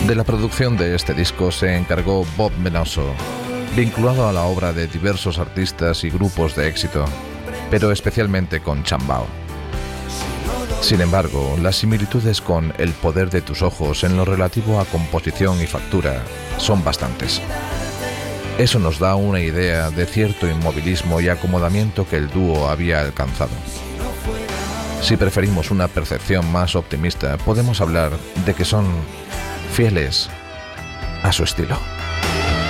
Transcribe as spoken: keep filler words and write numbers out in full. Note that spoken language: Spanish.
De la producción de este disco se encargó Bob Menoso, vinculado a la obra de diversos artistas y grupos de éxito, pero especialmente con Chambao. Sin embargo, las similitudes con El poder de tus ojos en lo relativo a composición y factura son bastantes. Eso nos da una idea de cierto inmovilismo y acomodamiento que el dúo había alcanzado. Si preferimos una percepción más optimista, podemos hablar de que son fieles a su estilo.